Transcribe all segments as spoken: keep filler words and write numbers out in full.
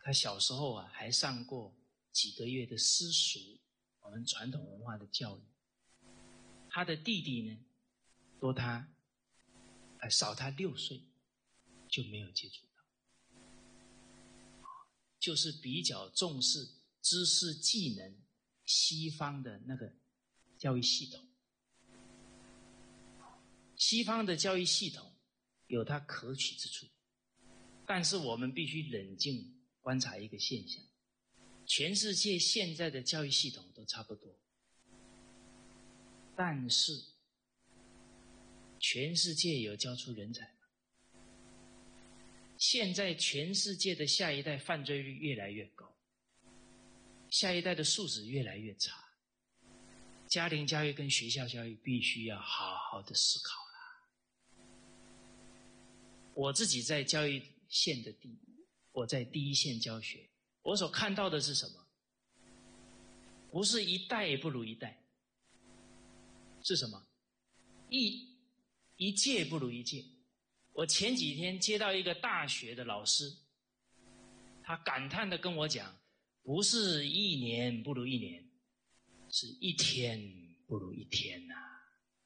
他小时候啊还上过几个月的私塾，我们传统文化的教育。他的弟弟呢，多他呃少他六岁，就没有接触到，就是比较重视知识技能西方的那个教育系统。西方的教育系统有它可取之处，但是我们必须冷静观察一个现象，全世界现在的教育系统都差不多，但是全世界有教出人才吗？现在全世界的下一代犯罪率越来越高，下一代的素质越来越差，家庭教育跟学校教育必须要好好的思考了。我自己在教育线的第我在第一线教学，我所看到的是什么？不是一代不如一代，是什么？一一届不如一届。我前几天接到一个大学的老师，他感叹地跟我讲，不是一年不如一年，是一天不如一天呐、啊。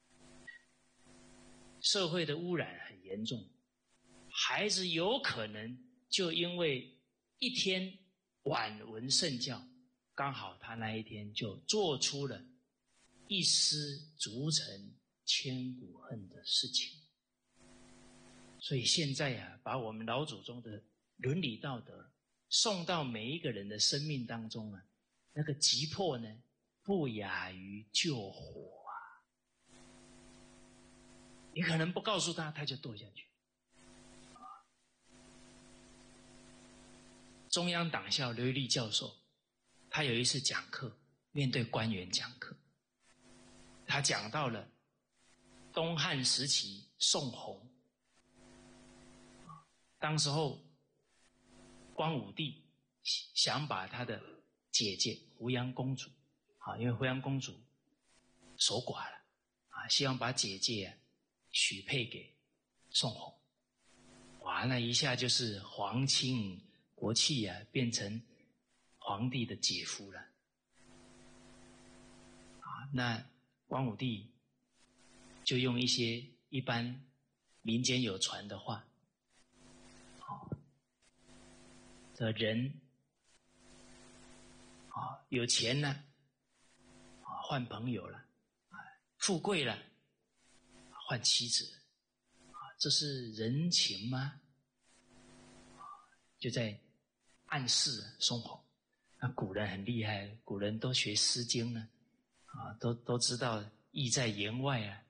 社会的污染很严重，孩子有可能就因为一天晚闻圣教，刚好他那一天就做出了一失足成千古恨的事情。所以现在啊，把我们老祖宗的伦理道德送到每一个人的生命当中啊，那个急迫呢，不亚于救火啊！你可能不告诉他，他就堕下去。中央党校刘一力教授，他有一次讲课，面对官员讲课，他讲到了东汉时期宋弘。当时候光武帝想把他的姐姐胡杨公主啊，因为胡杨公主守寡了啊，希望把姐姐啊许配给宋弘。哇，那一下就是皇亲国戚啊，变成皇帝的姐夫了啊。那光武帝就用一些一般民间有传的话，这人啊，有钱了啊，换朋友了啊，富贵了换妻子了啊，这是人情吗？啊，就在暗示宋弘。那古人很厉害，古人都学《诗经》呢，啊，都都知道意在言外啊。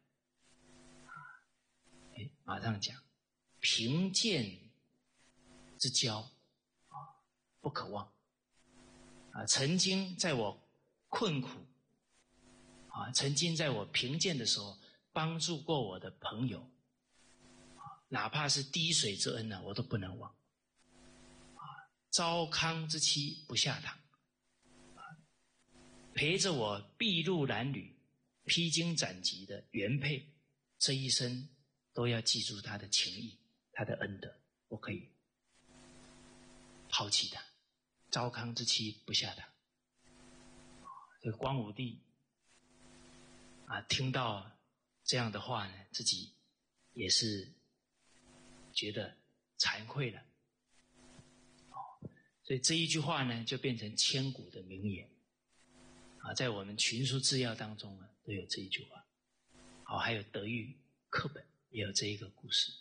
哎，马上讲，贫贱之交不可忘啊！曾经在我困苦啊，曾经在我贫贱的时候帮助过我的朋友啊，哪怕是滴水之恩呢、啊，我都不能忘啊！糟糠之妻不下堂啊，陪着我筚路蓝缕、披荆斩棘的原配，这一生都要记住他的情谊、他的恩德，我可以抛弃他。糟糠之妻不下堂。这个光武帝啊，听到这样的话呢，自己也是觉得惭愧了。哦，所以这一句话呢，就变成千古的名言啊，在我们群书治要当中啊，都有这一句话。好、哦，还有德育课本也有这一个故事。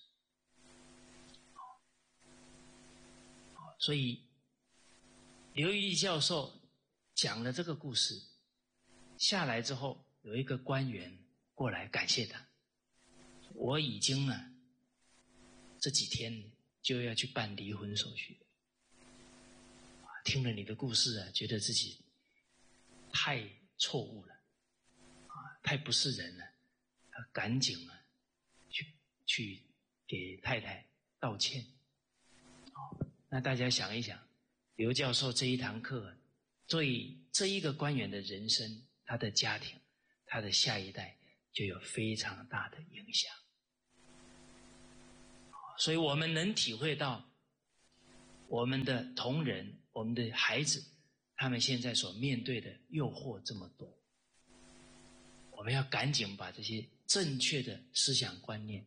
哦，所以刘一力教授讲了这个故事下来之后，有一个官员过来感谢他，我已经啊这几天就要去办离婚手续了，听了你的故事啊，觉得自己太错误了啊，太不是人了，赶紧啊去去给太太道歉。哦，那大家想一想，刘教授这一堂课对这一个官员的人生、他的家庭、他的下一代就有非常大的影响。所以我们能体会到我们的同仁、我们的孩子，他们现在所面对的诱惑这么多，我们要赶紧把这些正确的思想观念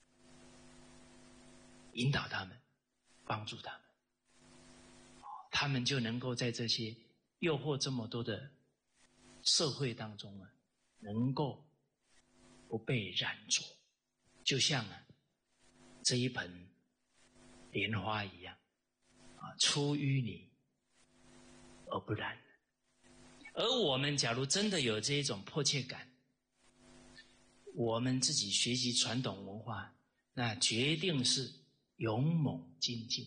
引导他们，帮助他们，他们就能够在这些诱惑这么多的社会当中啊，能够不被染着，就像啊这一盆莲花一样啊，出淤泥而不染。而我们假如真的有这一种迫切感，我们自己学习传统文化，那决定是勇猛精进，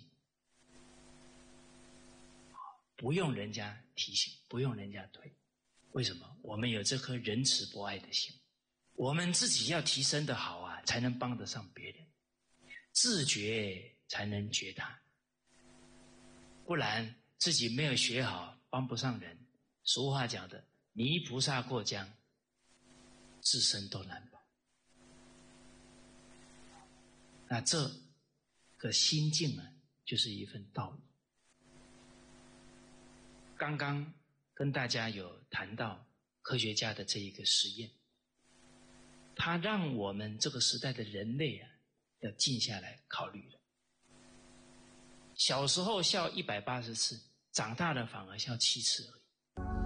不用人家提醒，不用人家推。为什么？我们有这颗仁慈博爱的心，我们自己要提升的好啊，才能帮得上别人，自觉才能觉他，不然自己没有学好，帮不上人。俗话讲的，泥菩萨过江，自身都难保。那这个心境啊，就是一份道义。刚刚跟大家有谈到科学家的这一个实验，他让我们这个时代的人类啊，要静下来考虑了。小时候笑一百八十次，长大了反而笑七次而已。